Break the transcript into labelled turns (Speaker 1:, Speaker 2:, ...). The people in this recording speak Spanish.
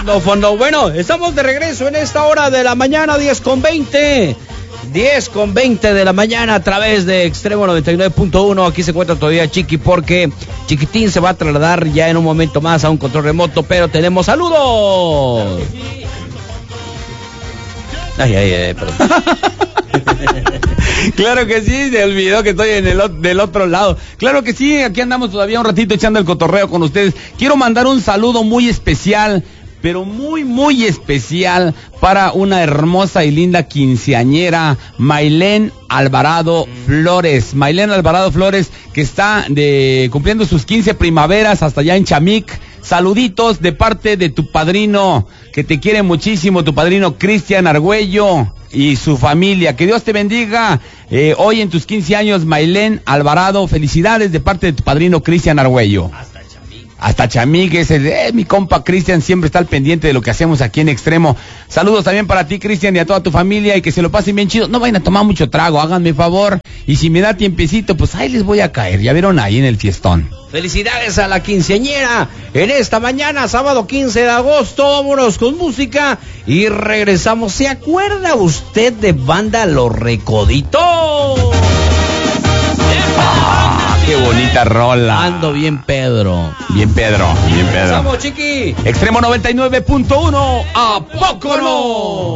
Speaker 1: Fondo. Bueno, estamos de regreso en esta hora de la mañana, 10:20. 10:20 de la mañana a través de Extremo 99.1. Aquí se encuentra todavía Chiqui porque Chiquitín se va a trasladar ya en un momento más a un control remoto, pero tenemos saludos. Ay, perdón.
Speaker 2: Claro que sí, se olvidó que estoy del otro lado. Claro que sí, aquí andamos todavía un ratito echando el cotorreo con ustedes. Quiero mandar un saludo muy especial, pero muy, muy especial para una hermosa y linda quinceañera, Maylén Alvarado Flores. Maylén Alvarado Flores, que está cumpliendo sus 15 primaveras hasta allá en Chamic. Saluditos de parte de tu padrino, que te quiere muchísimo, tu padrino Cristian Argüello y su familia. Que Dios te bendiga hoy en tus 15 años, Maylén Alvarado. Felicidades de parte de tu padrino Cristian Argüello. Hasta Chamic, mi compa Cristian siempre está al pendiente de lo que hacemos aquí en Extremo. Saludos también para ti, Cristian, y a toda tu familia, y que se lo pasen bien chido. No vayan a tomar mucho trago, háganme favor, y si me da tiempecito, pues ahí les voy a caer. Ya vieron ahí en el fiestón.
Speaker 1: Felicidades a la quinceañera en esta mañana, sábado 15 de agosto. Vámonos con música y regresamos. ¿Se acuerda usted de Banda Los Recoditos?
Speaker 2: ¡Qué bonita rola!
Speaker 1: Ando bien, Pedro.
Speaker 2: Bien, Pedro.
Speaker 1: ¡Vamos, Chiqui!
Speaker 2: Extremo 99.1, ¿a poco no?